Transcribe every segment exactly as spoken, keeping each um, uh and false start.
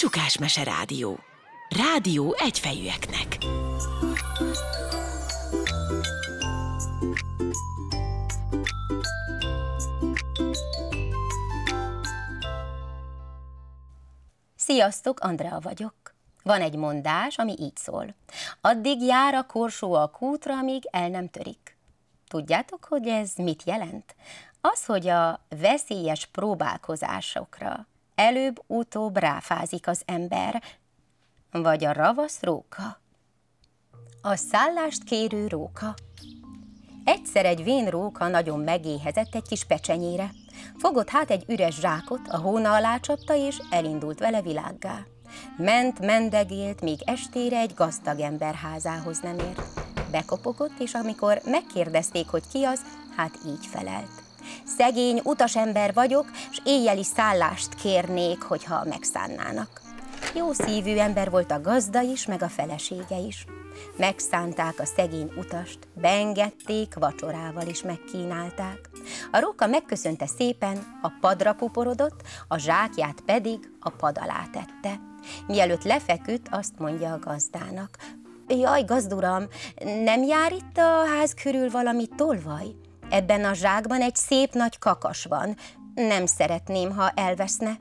Csukásmese Rádió. Rádió egyfejűeknek. Sziasztok, Andrea vagyok. Van egy mondás, ami így szól. Addig jár a korsó a kútra, amíg el nem törik. Tudjátok, hogy ez mit jelent? Az, hogy a veszélyes próbálkozásokra előbb-utóbb ráfázik az ember, vagy a ravasz róka. A szállást kérő róka. Egyszer egy vén róka nagyon megéhezett egy kis pecsenyére. Fogott hát egy üres zsákot, a hóna alá csapta, és elindult vele világgá. Ment, mendegélt, míg estére egy gazdag ember házához nem ért. Bekopogott, és amikor megkérdezték, hogy ki az, hát így felelt. Szegény utasember vagyok, s éjjeli szállást kérnék, hogyha megszánnának. Jó szívű ember volt a gazda is, meg a felesége is. Megszánták a szegény utast, beengedték, vacsorával is megkínálták. A róka megköszönte szépen, a padra puporodott, a zsákját pedig a pad alá tette. Mielőtt lefeküdt, azt mondja a gazdának: jaj, gazduram, nem jár itt a ház körül valami tolvaj? Ebben a zsákban egy szép nagy kakas van, nem szeretném, ha elveszne.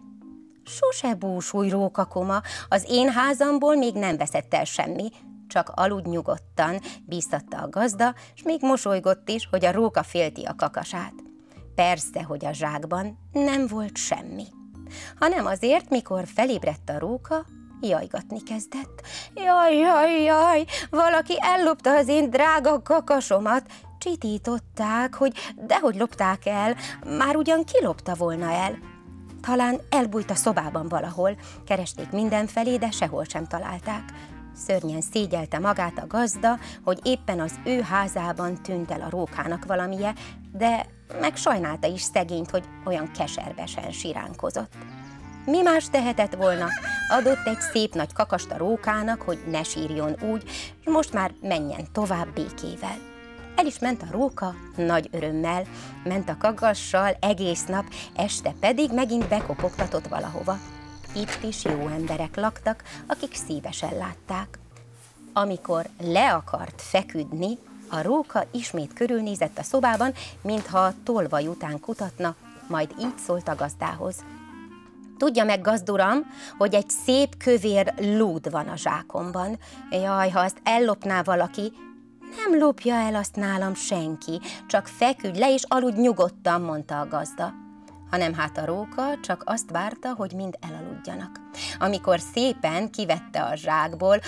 Sose búsulj, rókakoma, az én házamból még nem veszett el semmi, csak aludj nyugodtan, bíztatta a gazda, s még mosolygott is, hogy a róka félti a kakasát. Persze, hogy a zsákban nem volt semmi, hanem azért, mikor felébredt a róka, jajgatni kezdett. Jaj, jaj, jaj, valaki ellopta az én drága kakasomat. Csitították, hogy dehogy lopták el, már ugyan kilopta volna el. Talán elbújt a szobában valahol, keresték mindenfelé, de sehol sem találták. Szörnyen szégyelte magát a gazda, hogy éppen az ő házában tűnt el a rókának valamije, de meg sajnálta is szegényt, hogy olyan keserbesen siránkozott. Mi más tehetett volna? Adott egy szép nagy kakast a rókának, hogy ne sírjon úgy, és most már menjen tovább békével. El is ment a róka nagy örömmel, ment a kakassal egész nap, este pedig megint bekopogtatott valahova. Itt is jó emberek laktak, akik szívesen látták. Amikor le akart feküdni, a róka ismét körülnézett a szobában, mintha a tolvaj után kutatna, majd így szólt a gazdához. Tudja meg, gazduram, hogy egy szép kövér lúd van a zsákomban. Jaj, ha azt ellopná valaki, nem lopja el azt nálam senki, csak feküdj le és aludj nyugodtan, mondta a gazda. Hanem hát a róka csak azt várta, hogy mind elaludjanak. Amikor szépen kivette a zsákból,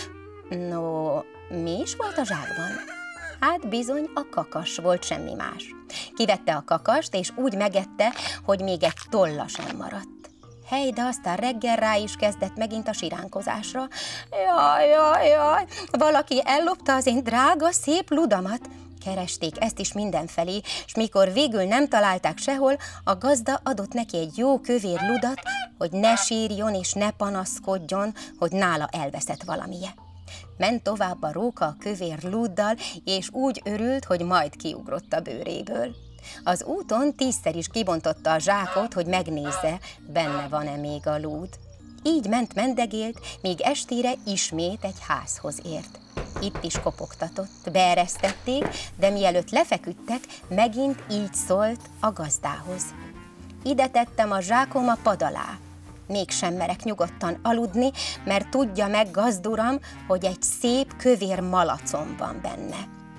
no, mi is volt a zsákban? Hát bizony a kakas volt, semmi más. Kivette a kakast, és úgy megette, hogy még egy tolla sem maradt. Hely, de aztán reggel rá is kezdett megint a siránkozásra. Jaj, jaj, jaj, valaki ellopta az én drága, szép ludamat. Keresték ezt is mindenfelé, és mikor végül nem találták sehol, a gazda adott neki egy jó kövér ludat, hogy ne sírjon és ne panaszkodjon, hogy nála elveszett valamije. Ment tovább a róka a kövér luddal, és úgy örült, hogy majd kiugrott a bőréből. Az úton tízszer is kibontotta a zsákot, hogy megnézze, benne van-e még a lúd. Így ment mendegélt, míg estére ismét egy házhoz ért. Itt is kopogtatott, beeresztették, de mielőtt lefeküdtek, megint így szólt a gazdához. Ide tettem a zsákom a pad alá. Mégsem merek nyugodtan aludni, mert tudja meg, gazduram, hogy egy szép kövér malacom van benne.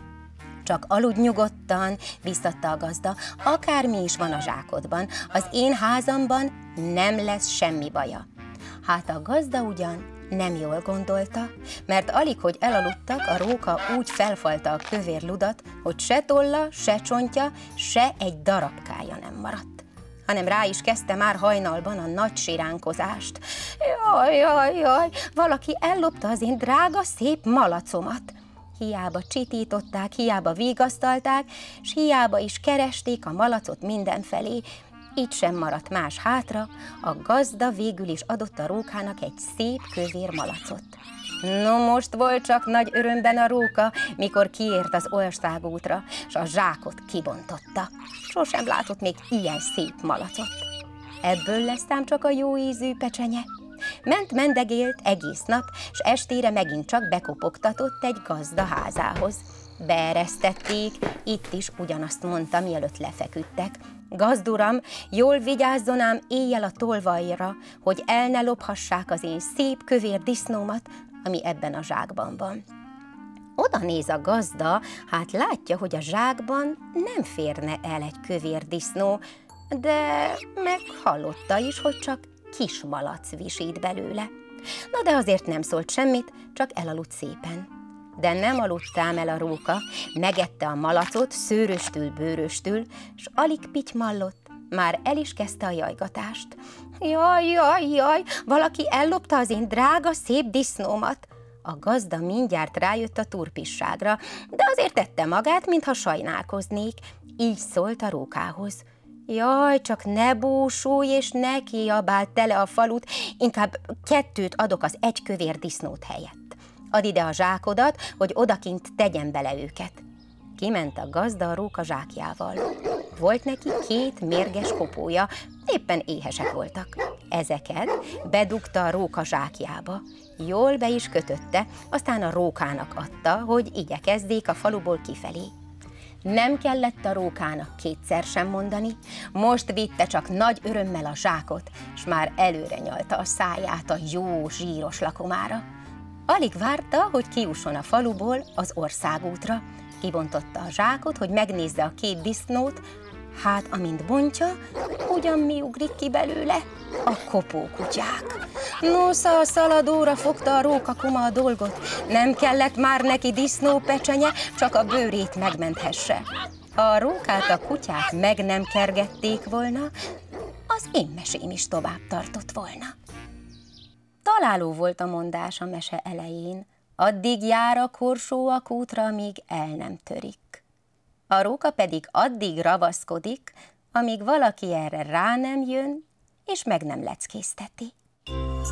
Csak aludj nyugodtan, biztatta a gazda, akármi is van a zsákodban, az én házamban nem lesz semmi baja. Hát a gazda ugyan nem jól gondolta, mert alig, hogy elaludtak, a róka úgy felfalta a kövér ludat, hogy se tolla, se csontja, se egy darabkája nem maradt, hanem rá is kezdte már hajnalban a nagy siránkozást. Jaj, jaj, jaj, valaki ellopta az én drága, szép malacomat. Hiába csitították, hiába vigasztalták, s hiába is keresték a malacot mindenfelé, így sem maradt más hátra, a gazda végül is adott a rókának egy szép kövér malacot. No, most volt csak nagy örömben a róka, mikor kiért az országútra, s a zsákot kibontotta. Sosem látott még ilyen szép malacot. Ebből lesz ám csak a jó ízű pecsenye. Ment mendegélt egész nap, s estére megint csak bekopogtatott egy gazda házához. Beeresztették, itt is ugyanazt mondta, mielőtt lefeküdtek. Gazduram, jól vigyázzon ám éjjel a tolvajra, hogy el ne lophassák az én szép kövér disznómat, ami ebben a zsákban van. Oda néz a gazda, hát látja, hogy a zsákban nem férne el egy kövér disznó, de meghallotta is, hogy csak kis malac visít belőle. Na de azért nem szólt semmit, csak elaludt szépen. De nem aludtám el a róka, megette a malacot szőröstül, bőröstül, s alig pitymallott, már el is kezdte a jajgatást. Jaj, jaj, jaj, valaki ellopta az én drága, szép disznómat. A gazda mindjárt rájött a turpisságra, de azért tette magát, mintha sajnálkoznék. Így szólt a rókához. Jaj, csak ne búsulj, és ne kiabáld tele a falut, inkább kettőt adok az egy kövér disznót helyett. Add ide a zsákodat, hogy odakint tegyen bele őket. Kiment a gazda a róka zsákjával. Volt neki két mérges kopója, éppen éhesek voltak. Ezeket bedugta a róka zsákjába. Jól be is kötötte, aztán a rókának adta, hogy igyekezzék a faluból kifelé. Nem kellett a rókának kétszer sem mondani, most vitte csak nagy örömmel a zsákot, s már előre nyalta a száját a jó, zsíros lakomára. Alig várta, hogy kijusson a faluból az országútra. Kibontotta a zsákot, hogy megnézze a két disznót, hát amint bontja, ugyan mi ugrik ki belőle? A kopókutyák. Nosza, a szaladóra fogta a rókakuma a dolgot. Nem kellett már neki disznópecsenye, csak a bőrét megmenthesse. Ha a rókát a kutyák meg nem kergették volna, az én mesém is tovább tartott volna. Találó volt a mondás a mese elején, addig jár a korsó a kútra, míg el nem törik. A róka pedig addig ravaszkodik, amíg valaki erre rá nem jön, és meg nem leckézteti.